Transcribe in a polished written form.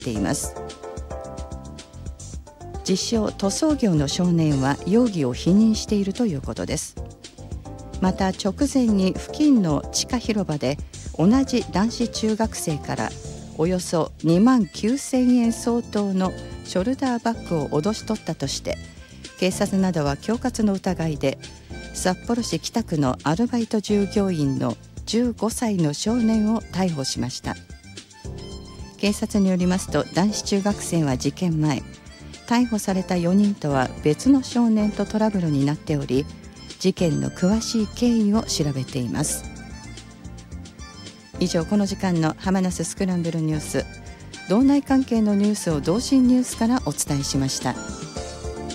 っています。自称塗装業の少年は容疑を否認しているということです。また直前に付近の地下広場で同じ男子中学生からおよそ2万9000円相当のショルダーバッグを脅し取ったとして、警察などは恐喝の疑いで札幌市北区のアルバイト従業員の15歳の少年を逮捕しました。警察によりますと、男子中学生は事件前、逮捕された4人とは別の少年とトラブルになっており、事件の詳しい経緯を調べています。以上、この時間の浜那須スクランブルニュース、道内関係のニュースを同心ニュースからお伝えしました。